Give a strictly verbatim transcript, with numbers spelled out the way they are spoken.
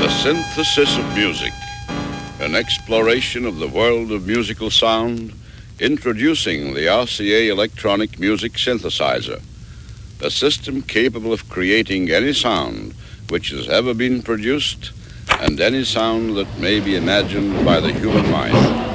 The synthesis of music, an exploration of the world of musical sound, introducing the R C A Electronic Music Synthesizer, a system capable of creating any sound which has ever been produced and any sound that may be imagined by the human mind.